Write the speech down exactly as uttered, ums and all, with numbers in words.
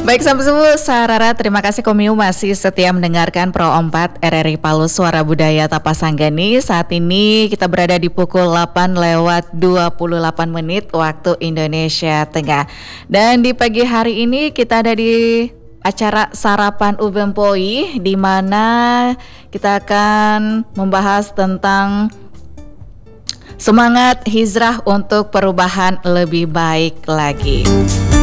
Baik Sahabat Subuh, Sarara, terima kasih Komiu masih setia mendengarkan Pro empat R R I Palu Suara Budaya Tapasanggani. Saat ini kita berada di pukul delapan lewat dua puluh delapan menit waktu Indonesia Tengah. Dan di pagi hari ini kita ada di acara Sarapan Ubempoi, di mana kita akan membahas tentang semangat hijrah untuk perubahan lebih baik lagi.